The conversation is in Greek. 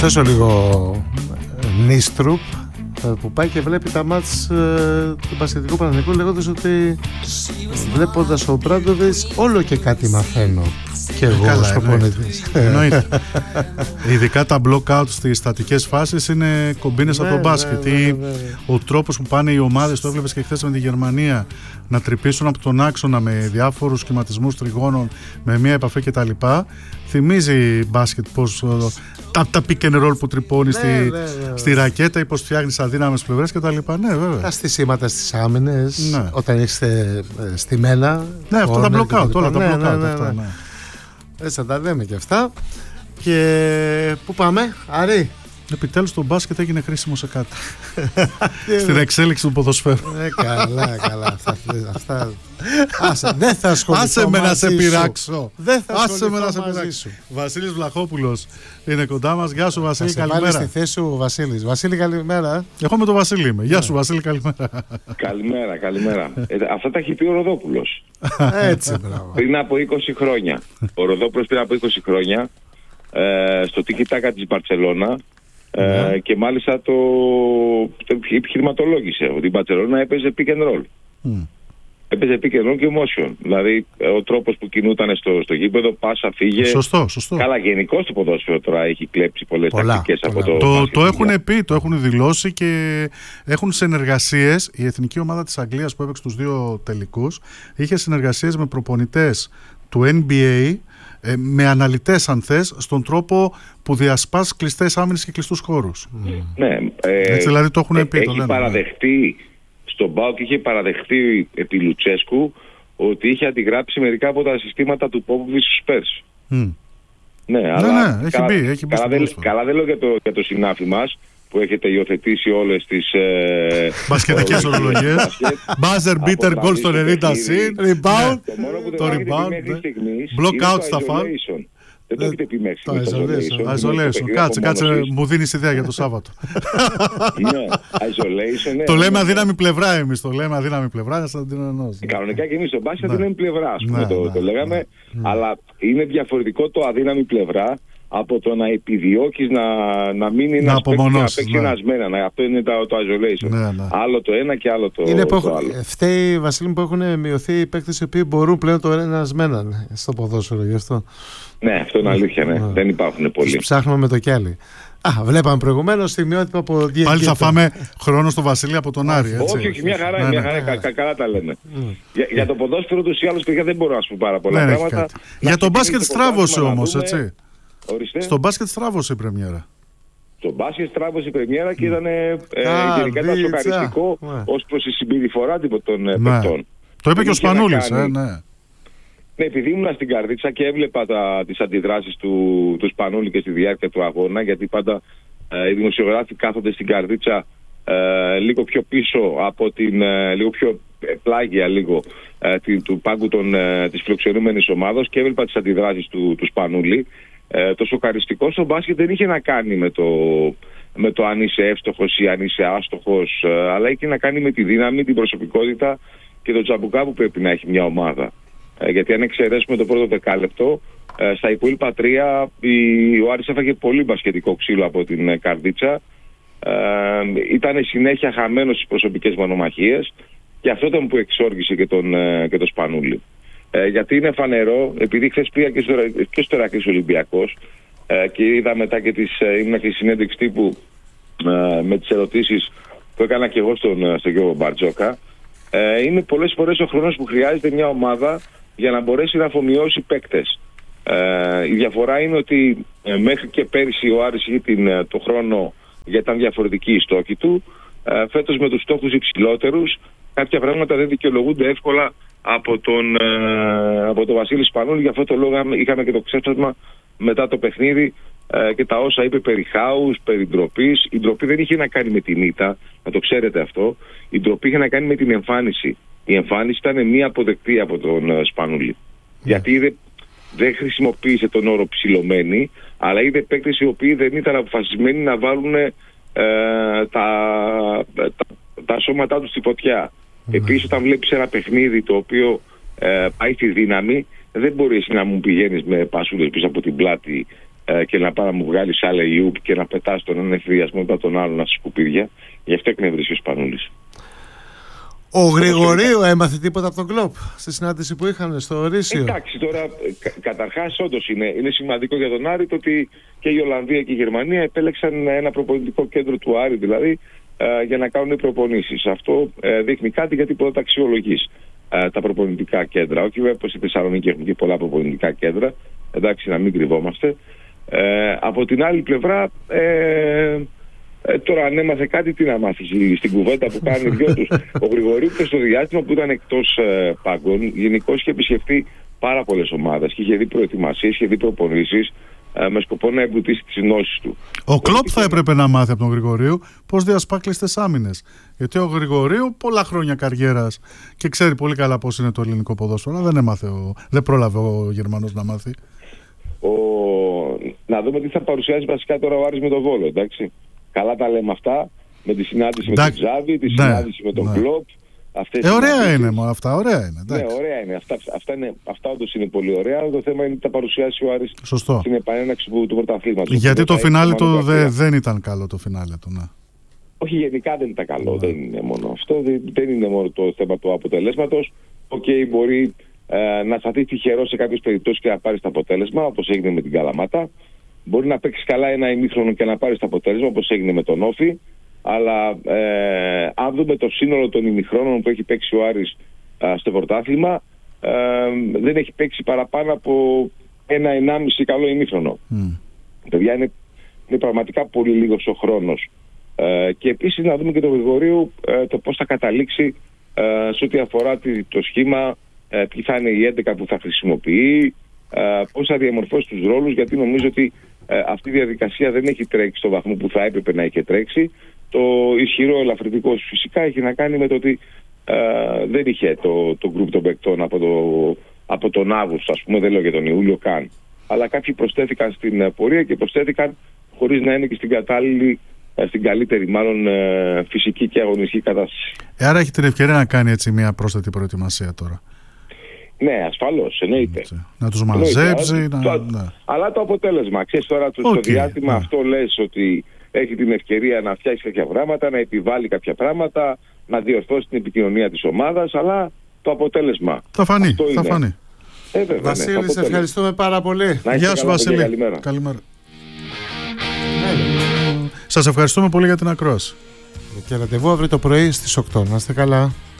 προσθέσω λίγο Νίστρουπ που πάει και βλέπει τα μάτς του Πασχετικού Παναθηναϊκού, λέγοντας ότι βλέποντας ο Μπράντοβιτς όλο και κάτι μαθαίνω και εγώ ως προπονητής. Εννοείται. Ειδικά τα block out στις στατικές φάσεις είναι κομπίνες από τον μπάσκετ. Ο τρόπος που πάνε οι ομάδες, το έβλεπες και χθες με τη Γερμανία, να τρυπήσουν από τον άξονα με διάφορους σχηματισμούς τριγώνων, με μία επαφή κτλ. Θυμίζει μπάσκετ πως τα pick and roll που τρυπώνει στη ρακέτα ή πως φτιάχνεις αδύναμες πλευρές κτλ. Ναι, βέβαια. Τα στισίματα στις άμυνες, όταν έχετε στημένα. Ναι, αυτά τα block out, όλα τα block out. Έτσι θα τα λέμε και αυτά. Και πού πάμε, Άρη? Επιτέλους το μπάσκετ έγινε χρήσιμο σε κάτι. Στην εξέλιξη του ποδοσφαίρου. Καλά. Αυτά. Δεν θα ασχοληθώ. Άσε με να σε πειράξω. Δεν θα ασχοληθώ μαζί σου. Βασίλης Βλαχόπουλος είναι κοντά μας. Γεια σου Βασίλη, καλημέρα. Πάλι στη θέση σου Βασίλης. Βασίλη, καλημέρα. Εγώ με τον Βασίλη είμαι. Γεια σου Βασίλη, καλημέρα. Καλημέρα. Αυτά τα έχει πει ο Ροδόπουλος. Έτσι, μπράβο. Πριν από 20 χρόνια. Ο Ροδόπουλος πριν από 20 χρόνια στο τiki-taka της Μπαρτσελώνα. Και μάλιστα το επιχειρηματολόγησε ότι η Μπαρτσελώνα έπαιζε pick and roll. Έπαιζε pick and roll και motion. Δηλαδή ο τρόπος που κινούταν στο γήπεδο, πάσα, φύγε. Σωστό. Καλά, γενικώς το ποδόσφαιρο τώρα έχει κλέψει πολλές τακτικές από το. Το έχουν πει, το έχουν δηλώσει και έχουν συνεργασίες. Η εθνική ομάδα της Αγγλίας που έπαιξε τους 2 τελικούς είχε συνεργασίες με προπονητές του NBA, με αναλυτές αν θες, στον τρόπο που διασπάς κλειστές άμυνες και κλειστούς χώρους. Ναι, έτσι δηλαδή το έχουν πει. Έχει παραδεχτεί στον ΠΑΟΚ, είχε παραδεχτεί επί Λουτσέσκου ότι είχε αντιγράψει μερικά από τα συστήματα του Πόποβιτς στους Σπέρς. Ναι, αλλά έχει μπει. Καλά δεν λέω για το συνάφι μας που έχετε υιοθετήσει όλες τις μπασκετικές ορολογίες. Buzzer beater goal στο 90 συν, rebound, το rebound, block out στα foul. Δεν το έχετε πει μέχρι. Isolation. Κάτσε, μου δίνεις ιδέα για το Σάββατο. Ναι, isolation. Το λέμε αδύναμη πλευρά εμείς, Κανονικά και εμείς στο μπάσκετ δεν είναι πλευρά, το λέγαμε, αλλά είναι διαφορετικό το αδύναμη πλευρά από το να επιδιώκεις να μείνει ένας παίκτης ενασμένα. Αυτό είναι το isolation. Άλλο το ένα και άλλο το άλλο. Φταίει, Βασίλη, που έχουν μειωθεί οι παίκτες οι οποίοι μπορούν πλέον το ενασμένα στο ποδόσφαιρο, γι' αυτό. Ναι, αυτό είναι αλήθεια, ναι. Δεν υπάρχουν πολλοί. Ψάχνουμε με το κιάλι. Βλέπαμε προηγουμένως στιγμιότυπα από διαιτητή. Πάλι θα φάμε χρόνο στο Βασίλη από τον Άρη. Όχι, μια χαρά, καλά τα λέμε. Για το ποδόσφαιρο τους ή άλλους παιδιά δεν μπορώ να σου πω πάρα πολλά πράγματα. Για το μπάσκετ στράβωσε όμως, έτσι. Στο μπάσκετ στράβωσε η πρεμιέρα. Στο μπάσκετ στράβωσε η πρεμιέρα και ήταν γενικά σοκαριστικό ως προς τη συμπεριφορά των παιχτών. Το είπε και ο Σπανούλης, Ναι, επειδή ήμουν στην Καρδίτσα και έβλεπα τις αντιδράσεις του Σπανούλη και στη διάρκεια του αγώνα, γιατί πάντα οι δημοσιογράφοι κάθονται στην Καρδίτσα λίγο πιο πίσω από λίγο πιο πλάγια του πάγκου της φιλοξενούμενης ομάδος και έβλεπα τις αντιδράσεις του Σπανούλη. Το σοκαριστικό στο μπάσκετ δεν είχε να κάνει με το αν είσαι εύστοχος ή αν είσαι άστοχος, αλλά είχε να κάνει με τη δύναμη, την προσωπικότητα και το τζαμπουκά που πρέπει να έχει μια ομάδα. Γιατί αν εξαιρέσουμε το πρώτο δεκάλεπτο, στα υπόλοιπα 3 ο Άρης έφαγε πολύ μπασκετικό ξύλο από την Καρδίτσα. Ήταν συνέχεια χαμένος στις προσωπικές μονομαχίες και αυτό ήταν που εξόργησε και τον Σπανούλη. Γιατί είναι φανερό, επειδή χθες πήγα και στο Ηρακλής Ολυμπιακός και είδα μετά και ήμουν και συνέντευξη τύπου με τις ερωτήσεις που έκανα και εγώ στον Γιώργο Μπαρτζόκα, είναι πολλές φορές ο χρόνος που χρειάζεται μια ομάδα για να μπορέσει να αφομοιώσει παίκτες. Η διαφορά είναι ότι μέχρι και πέρυσι ο Άρης είχε το χρόνο γιατί ήταν διαφορετική η στόχη του. Φέτος με τους στόχους υψηλότερους κάποια πράγματα δεν δικαιολογούνται εύκολα από τον Βασίλη Σπανούλη. Γι' αυτό το λόγο είχαμε και το ξέσπασμα μετά το παιχνίδι και τα όσα είπε περί χάους, περί ντροπής. Η ντροπή δεν είχε να κάνει με την ήττα, να το ξέρετε αυτό. Η ντροπή είχε να κάνει με την εμφάνιση. Η εμφάνιση ήταν μία αποδεκτή από τον Σπανούλη. Γιατί δεν χρησιμοποίησε τον όρο ψηλωμένη, αλλά είδε παίκτες οι οποίοι δεν ήταν αποφασισμένοι να βάλουν τα σώματά τους στη φωτιά. Επίσης, όταν βλέπεις ένα παιχνίδι το οποίο πάει στη δύναμη, δεν μπορείς να μου πηγαίνεις με πασούλες πίσω από την πλάτη και να πάει να μου βγάλει άλλα Ιούπ και να πετάς τον ένα εφηδιασμό μετά τον άλλον στα σκουπίδια. Γι' αυτό εκνευρίσει ο Σπανούλης. Ο Γρηγορίου έμαθε τίποτα από τον Κλοπ στη συνάντηση που είχαν στο Ορίσιο? Εντάξει, τώρα καταρχάς όντως είναι σημαντικό για τον Άρη το ότι και η Ολλανδία και η Γερμανία επέλεξαν ένα προπονητικό κέντρο του Άρη, δηλαδή για να κάνουν προπονήσεις. Αυτό δείχνει κάτι, γιατί πρώτα αξιολογείς τα προπονητικά κέντρα. Όχι βέβαια πως στη Θεσσαλονίκη έχουν και πολλά προπονητικά κέντρα, εντάξει, να μην κρυβόμαστε. Από την άλλη πλευρά, τώρα αν έμαθε κάτι, τι να μάθει στην κουβέντα που κάνει οι δυο τους. Ο Γρηγορίου και στο διάστημα που ήταν εκτός πάγκων, γενικώς είχε επισκεφτεί πάρα πολλές ομάδες και είχε δει προετοιμασίες, είχε δει προπονήσεις με σκοπό να εμπλουτίσει τις γνώσεις του. Ο Κλοπ θα έπρεπε να μάθει από τον Γρηγορίου πώς διασπάκλειστες τις άμυνες. Γιατί ο Γρηγορίου πολλά χρόνια καριέρας και ξέρει πολύ καλά πώς είναι το ελληνικό ποδόσφαιρο. Δεν πρόλαβε ο Γερμανός να μάθει. Να δούμε τι θα παρουσιάσει βασικά τώρα ο Άρης με τον Βόλο, εντάξει. Καλά τα λέμε αυτά, με τη συνάντηση με τον Τζάβη, τη συνάντηση με τον Κλοπ. Ωραία είναι αυτά, ωραία είναι. Ναι, ωραία είναι. Αυτά όντως είναι πολύ ωραία. Το θέμα είναι ότι θα παρουσιάσει ο Άρης στην επανέναξη του πρωταθλήματος. Γιατί το φινάλε του δεν ήταν καλό, το φινάλε του, ναι. Όχι, γενικά δεν ήταν καλό. Δεν είναι μόνο αυτό. Δεν είναι μόνο το θέμα του αποτελέσματος. Μπορεί να σταθεί τυχερό σε κάποιες περιπτώσεις και να πάρει το αποτέλεσμα, όπως έγινε με την Καλαμάτα. Μπορεί να παίξει καλά ένα ημίχρονο και να πάρει το αποτέλεσμα, όπως έγινε με τον Όφη. Αλλά αν δούμε το σύνολο των ημιχρόνων που έχει παίξει ο Άρης στο πρωτάθλημα, δεν έχει παίξει παραπάνω από 1-1,5 καλό ημίχρονο. Παιδιά, είναι πραγματικά πολύ λίγος ο χρόνος. Και επίσης να δούμε και τον Γρηγορίου, το πώς θα καταλήξει σε ό,τι αφορά το σχήμα, ποιοι θα είναι οι 11 που θα χρησιμοποιεί, πώς θα διαμορφώσει τους ρόλους, γιατί νομίζω ότι αυτή η διαδικασία δεν έχει τρέξει στο βαθμό που θα έπρεπε να είχε τρέξει. Το ισχυρό ελαφρυντικό φυσικά έχει να κάνει με το ότι δεν είχε το γκρουπ των παικτών από τον Αύγουστο, ας πούμε, δεν λέω για τον Ιούλιο καν. Αλλά κάποιοι προσθέθηκαν στην πορεία και προσθέθηκαν χωρίς να είναι και στην καλύτερη μάλλον φυσική και αγωνιστική κατάσταση. Άρα έχει την ευκαιρία να κάνει έτσι μια πρόσθετη προετοιμασία τώρα. Ναι, ασφαλώς, εννοείται. Να τους μαζέψει. Αλλά το αποτέλεσμα, ξέρεις τώρα στο διάστημα αυτό λες ότι έχει την ευκαιρία να φτιάξει κάποια πράγματα, να επιβάλλει κάποια πράγματα, να διορθώσει την επικοινωνία της ομάδας, αλλά το αποτέλεσμα θα φανεί. Βασίλη, σε ευχαριστούμε πάρα πολύ. Γεια σου, Βασίλη. Καλημέρα. Σας ευχαριστούμε πολύ για την ακρόαση. Και ραντεβού αύριο το πρωί στις 8. Να είστε καλά.